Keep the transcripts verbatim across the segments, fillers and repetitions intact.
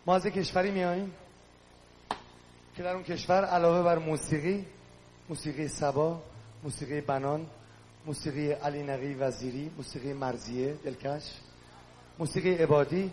ما از کشوری میاییم که در اون کشور علاوه بر موسیقی، موسیقی سبا، موسیقی بنان، موسیقی علی نقی وزیری، موسیقی مرزیه دلکش، موسیقی عبادی،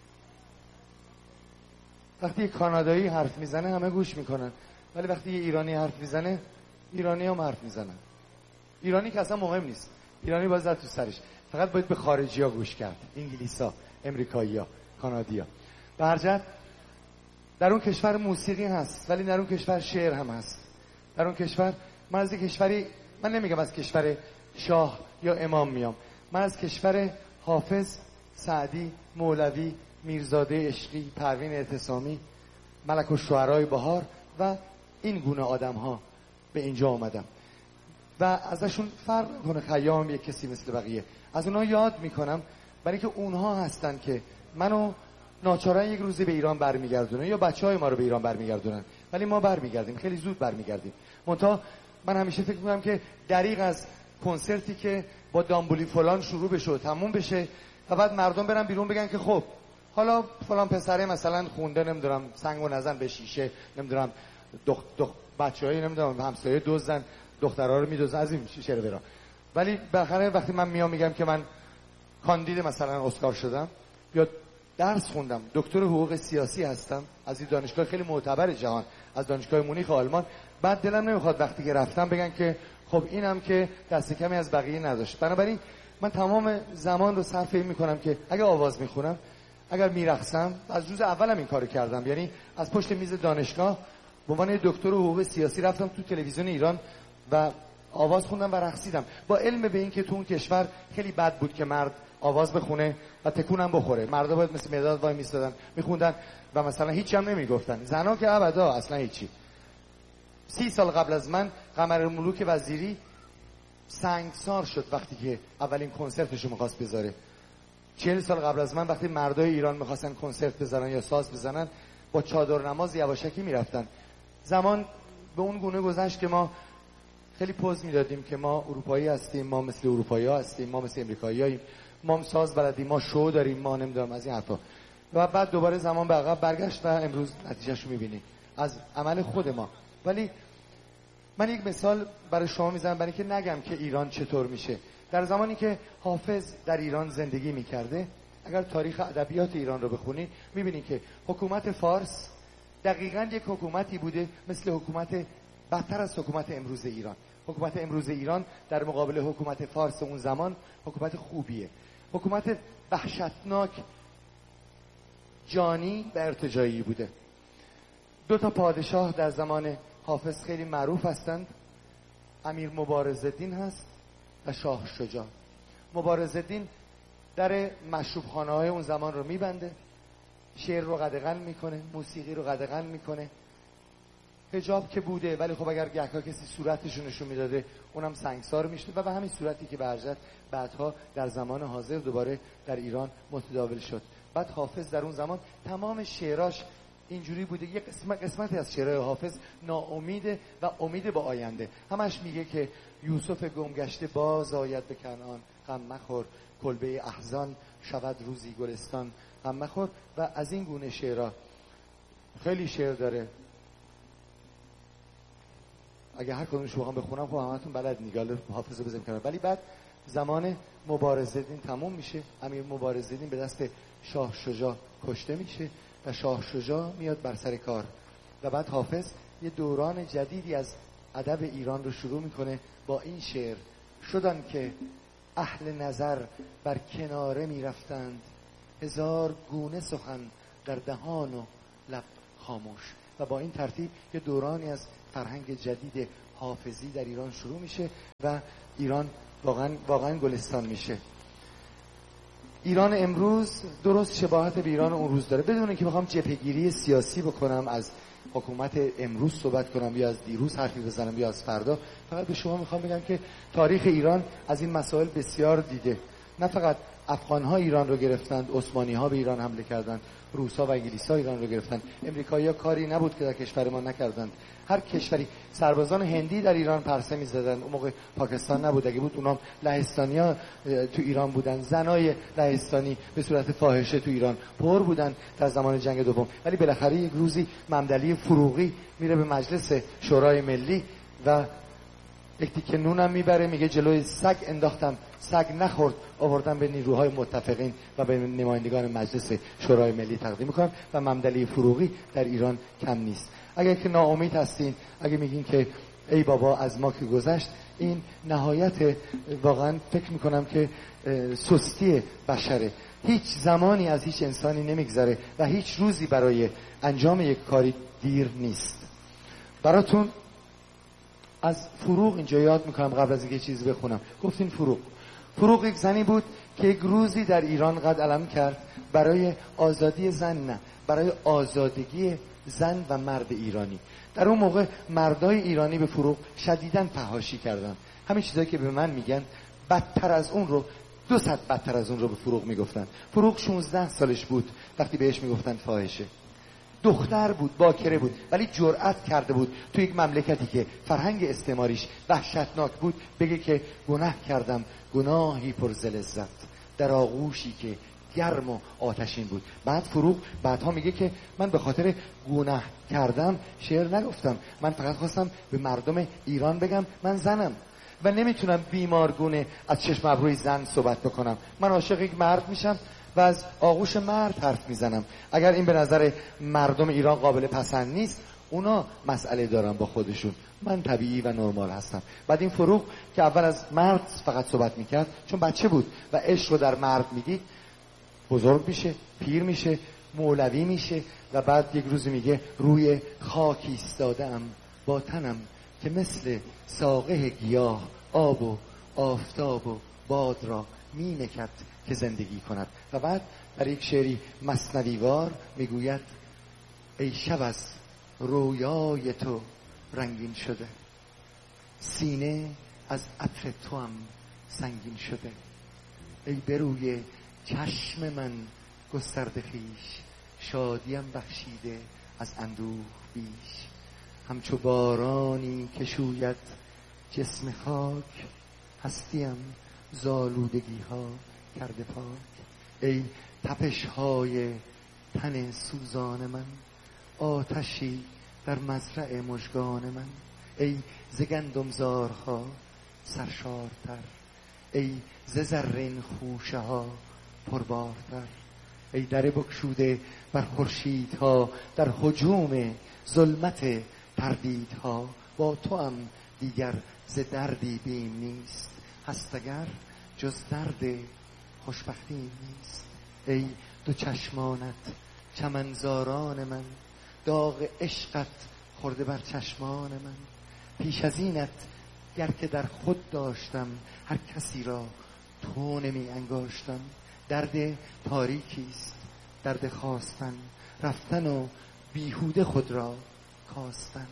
وقتی یک کانادایی حرف میزنه همه گوش میکنن، ولی وقتی یه ایرانی حرف میزنه ایرانی هم حرف میزنن. ایرانی که اصلا مهم نیست، ایرانی باید زد تو سرش، فقط باید به خارجی ها گوش کرد، انگلیسا، امریکایی ها، کانادی ها. به هر جهت در اون کشور موسیقی هست، ولی در اون کشور شعر هم هست. در اون کشور من از کشوری، من نمیگم از کشور شاه یا امام میام، من از کشور حافظ، سعدی، مولوی، میرزاده عشقی، پروین اعتصامی، ملک الشعرای بهار و این گونه آدم ها به اینجا آمدم و ازشون فرق کنه خیام یک کسی مثل بقیه. از اونها یاد میکنم، برای که اونها هستن که منو ناچارن یک روزی به ایران برمیگردونن یا بچه های ما رو به ایران برمیگردونن، ولی ما برمیگردیم، خیلی زود برمیگردیم. منتها من همیشه فکر میکنم که دریغ از کنسرتی که با دامبولی فلان شروع بشه و تموم بشه و بعد مردم برن بیرون بگن که خب حالا فلان پسره مثلا خونده، نمیدونم سنگو نزن به شیشه، نمیدونم دخ دخ بچه‌ای نمیدونم همسایه دزدن دخترها رو میدوزن، از این شعر برا. ولی بالاخره وقتی من میام میگم که من کاندید مثلا اسکار شدم یا درس خوندم، دکتر حقوق سیاسی هستم از این دانشگاه خیلی معتبر جهان، از دانشگاه مونیخ آلمان، بعد دلم نمیخواد وقتی که رفتم بگن که خب اینم که دست کمی از بقیه نداشت. بنابراین من تمام زمان رو صرف این میکنم که اگر آواز میخونم، اگر میرقصم، از روز اولم این کارو کردم، یعنی از پشت میز دانشگاه به عنوان دکتر حقوق سیاسی رفتم تو تلویزیون ایران و آواز خوندم و رقصیدم، با علم به این که تو اون کشور خیلی بد بود که مرد آواز بخونه و تکونم بخوره. مردا باید مثل مداد وای میستادن میخوندن و مثلا هیچی هم نمیگفتن، زنا که ابدا اصلا هیچی. سی سال قبل از من قمرالملوک وزیری سنگسار شد وقتی که اولین کنسرتشو میخواست بذاره. چهل سال قبل از من وقتی مردای ایران میخواستن کنسرت بذارن یا ساز بزنن با چادر نماز یواشکی میرفتن. زمان به اون گونه گذشت که ما خیلی پوز میدادیم که ما اروپایی هستیم، ما مثل اروپایی ها هستیم، ما مثل امریکاییاییم، ما ساز بلدیم، ما شو داریم، ما نمیدونم از این حرفا. و بعد دوباره زمان به عقب برگشت و امروز نتیجهشو میبینی از عمل خود ما. ولی من یک مثال برای شما میزنم برای که نگم که ایران چطور میشه. در زمانی که حافظ در ایران زندگی میکرده، اگر تاریخ ادبیات ایران رو بخونی میبینی که حکومت فارس دقیقاً یک حکومتی بوده مثل حکومت بدتر از حکومت امروز ایران. حکومت امروز ایران در مقابل حکومت فارس اون زمان حکومت خوبیه، حکومت وحشتناک، جانی و ارتجاعی بوده. دو تا پادشاه در زمان حافظ خیلی معروف هستند، امیر مبارزالدین هست و شاه شجاع. مبارزالدین در مشروبخانه های اون زمان رو میبنده، شعر رو قدغن میکنه، موسیقی رو قدغن میکنه. حجاب که بوده، ولی خب اگر گهکا کسی صورتشو نشون میداده اونم سنگسار میشد و به همین صورتی که برجت بعدها در زمان حاضر دوباره در ایران متداول شد. بعد حافظ در اون زمان تمام شعراش اینجوری بوده، یک قسمت قسمتی از شعرهای حافظ ناامیده و امید به آینده. همش میگه که یوسف گمگشته باز آید به کنعان، غم مخور کلبه احزان شود روزی گلستان، غم مخور. و از این گونه شعرها خیلی شعر داره، اگه هر کدومش بخوام بخونم خب همتون بلد نگال حافظ رو بزنیم کنار. ولی بعد زمان مبارزالدین تموم میشه، امیر مبارزالدین به دست شاه شجاع کشته میشه و شاه شجاع میاد بر سر کار و بعد حافظ یه دوران جدیدی از ادب ایران رو شروع میکنه با این شعر: شدن که اهل نظر بر کناره میرفتند، هزار گونه سخن در دهان و لب خاموش. و با این ترتیب یه دورانی از فرهنگ جدید حافظی در ایران شروع میشه و ایران واقعا واقعا گلستان میشه. ایران امروز درست شباهت به ایران اون روز داره، بدون اینکه بخوام جبهه‌گیری سیاسی بکنم، از حکومت امروز صحبت کنم یا از دیروز حرفی بزنم یا از فردا. فقط به شما میخوام بگم که تاریخ ایران از این مسائل بسیار دیده، نه فقط افغان‌ها ایران رو گرفتند، عثمانی‌ها به ایران حمله کردند، روس‌ها و انگلیس‌ها ایران رو گرفتند، امریکایی‌ها کاری نبود که در کشور ما نکردند. هر کشوری، سربازان هندی در ایران پرسه می‌زدند، اون موقع پاکستان نبود، اگه بود اونام لهستانی‌ها تو ایران بودن، زنای لهستانی به صورت فاحشه تو ایران پر بودن در زمان جنگ دوم. ولی بالاخره یک روزی ممدلی فروغی میره به مجلس شورای ملی و یک تیکه نونم میبره، میگه جلوی سگ انداختم، سگ نخورد، آوردم به نیروهای متفقین و به نمایندگان مجلس شورای ملی تقدیم میکنم و ممدلی فروغی در ایران کم نیست. اگر که ناامید هستین، اگه میگین که ای بابا از ما که گذشت، این نهایت واقعا فکر میکنم که سستی بشره. هیچ زمانی از هیچ انسانی نمیگذره و هیچ روزی برای انجام یک کاری دیر نیست. براتون از فروغ اینجا یاد میکنم قبل از اینکه چیزی بخونم. گفتین فروغ فروغ یک زنی بود که یک روزی در ایران قد علم کرد برای آزادی زن، نه برای آزادگی زن و مرد ایرانی. در اون موقع مردای ایرانی به فروغ شدیداً فحاشی کردن، همین چیزایی که به من میگن بدتر از اون رو، دو صد بدتر از اون رو به فروغ میگفتن. فروغ شانزده سالش بود وقتی بهش میگفتن فاحشه. دختر بود، باکره بود، ولی جرأت کرده بود تو یک مملکتی که فرهنگ استعماریش وحشتناک بود بگه که گناه کردم، گناهی پر ز لذت در آغوشی که گرم و آتشین بود. بعد فروغ بعدها میگه که من به خاطر گناه کردم شعر نگفتم، من فقط خواستم به مردم ایران بگم من زنم و نمیتونم بیمارگونه از چشم ابروی زن صحبت بکنم. من عاشق یک مرد میشم و از آغوش مرد حرف میزنم. اگر این به نظر مردم ایران قابل پسند نیست، اونا مسئله دارن با خودشون، من طبیعی و نرمال هستم. بعد این فروغ که اول از مرد فقط صحبت میکرد چون بچه بود و عشق رو در مرد میدید، بزرگ میشه، پیر میشه، مولوی میشه و بعد یک روز میگه روی خاک ایستاده‌ام با تنم که مثل ساقه گیاه آب و آفتاب و باد را می نکد که زندگی کند. و بعد در یک شعری مثنویوار میگوید ای شب از رویای تو رنگین شده، سینه از عطر تو هم سنگین شده، ای بروی چشم من گسترده خویش، شادیم بخشیده از اندوه بیش، همچو بارانی که شوید جسم خاک، هستیم زالودگی ها کرده پاک، ای تپش های تن سوزان من، آتشی در مزرع مژگان من، ای ز گندمزارها سرشارتر، ای ز زرین خوشه ها پربارتر، ای در بگشوده بر خورشیدها در هجوم ظلمت تردیدها، با تو هم دیگر ز دردی بیم نیست، هست اگر جز درد خوشبختی نیست، ای دو چشمانت چمنزاران من، داغ عشقت خورده بر چشمان من، پیش از اینت گر که در خود داشتم هر کسی را تو نمی انگاشتم، درد تاریکیست درد خواستن، رفتن و بیهوده خود را کاستن،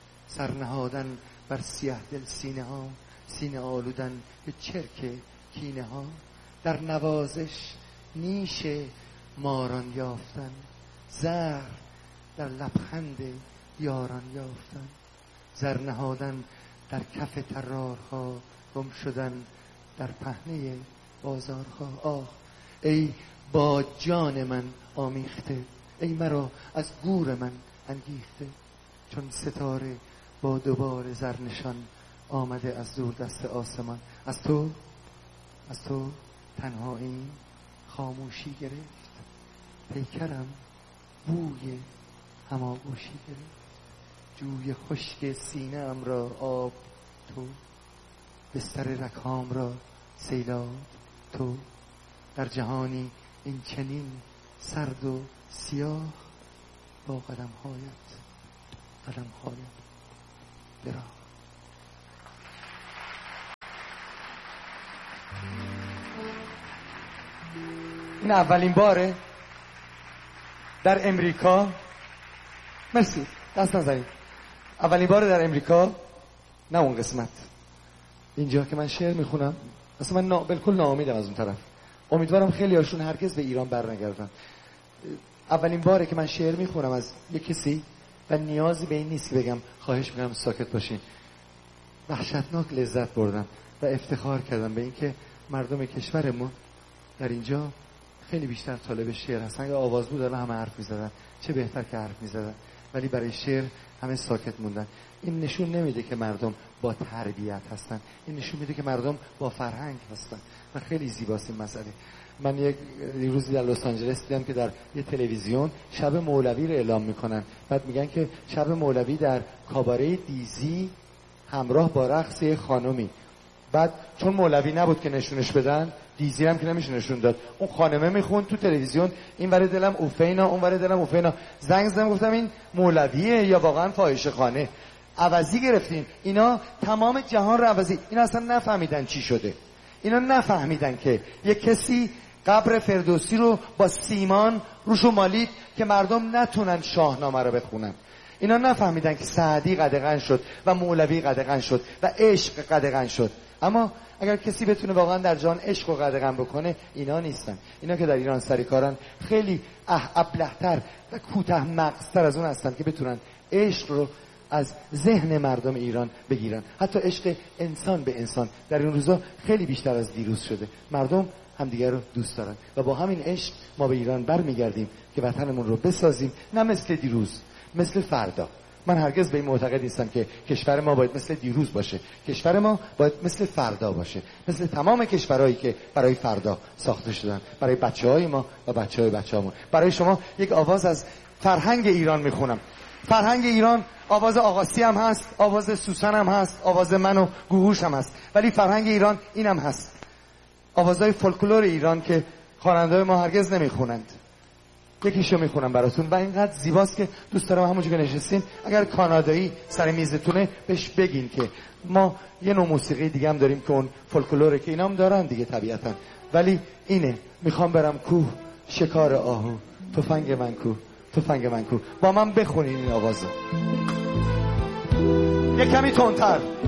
سرنهادن بر سیه دل سینه ها، سینه آلودن به چرک کینه ها، در نوازش نیش ماران یافتن، زهر در لبخند یاران یافتن، زر نهادن در کف طرارها، گم شدن در پهنه بازارها. آه ای با جان من آمیخته، ای مرا از گور من انگیخته، چون ستاره با دوباره زرنشان آمده از دور دست آسمان، از تو از تو تنهایی خاموشی گرفت، پیکرم بوی هماغوشی گرفت، جوی خشک سینه ام را آب تو، بستر رکام را سیلاب تو، در جهانی این چنین سرد و سیاه، با قدم هایت قدم هایت برا. این اولین باره در امریکا، مرسی دست نزنید، اولین باره در امریکا، نه اون قسمت اینجا که من شعر میخونم، اصلا من نا... بالکل ناامیدم از اون طرف، امیدوارم خیلی هاشون هرگز به ایران برنگردن. اولین باره که من شعر میخونم از یک کسی و نیازی به این نیست که بگم خواهش میکنم ساکت باشین. وحشتناک لذت بردم و افتخار کردم به اینکه مردم کشورمون در اینجا خیلی بیشتر طالب شعر هستن. اگه آواز بود الان همه حرف میزدن، چه بهتر که حرف میزدن، ولی برای شعر همه ساکت موندن. این نشون نمیده که مردم با تربیت هستن، این نشون میده که مردم با فرهنگ هستن و خیلی زیباست این مسئله. من یک روزی در لس آنجلس دیدم که در یه تلویزیون شب مولوی رو اعلام میکنن، بعد میگن که شب مولوی در کاباره دیزی همراه با رقص خانمی. بعد چون مولوی نبود که نشونش بدن، دیزی هم که نمیشه نشون داد، اون خانمه میخوند تو تلویزیون، این ور دلم اوفینا اون ور دلم اوفینا. زنگ زدم گفتم این مولویه یا واقعا فاحشه خانه؟ عوضی گرفتین. اینا تمام جهان رو عوضی. اینا اصلا نفهمیدن چی شده. اینا نفهمیدن که یک کسی قبر فردوسی رو با سیمان روشو مالید که مردم نتونن شاهنامه رو بخونن. اینا نفهمیدن که سعدی قدغن شد و مولوی قدغن شد و عشق قدغن شد. اما اگر کسی بتونه واقعا در جهان عشق و قدغن بکنه، اینا نیستن. اینا که در ایران سری کارن خیلی ابله‌تر و کوتاه مغزتر از اون هستن که بتونن عشق رو از ذهن مردم ایران بگیرن. حتی عشق انسان به انسان در این روزا خیلی بیشتر از دیروز شده. مردم همدیگر رو دوست دارن و با همین عشق ما به ایران برمیگردیم که وطنمون رو بسازیم، نه مثل دیروز، مثل فردا. من هرگز به این معتقد نیستم که کشور ما باید مثل دیروز باشه. کشور ما باید مثل فردا باشه، مثل تمام کشورهایی که برای فردا ساخته شدن، برای بچه‌های ما و بچه‌های بچه‌هامون. برای شما یک آواز از فرهنگ ایران میخونم. فرهنگ ایران آواز آقاسی هم هست، آواز سوسن هم هست، آواز من و گوگوش هم هست، ولی فرهنگ ایران اینم هست. آوازهای فولکلور ایران که خواننده‌های ما هرگز نمیخونند. یکیشو میخونم براتون و اینقدر زیباست که دوست دارم همونجا که نشستین اگر کانادایی سر میزتونه بهش بگین که ما یه نوع موسیقی دیگه هم داریم که اون فولکلوره که اینا هم دارن دیگه طبیعتا، ولی اینه. میخوام برم کوه شکار آهو، تفنگ من کوه تفنگ من کوه. با من بخونین این آوازو یه کمی تندتر.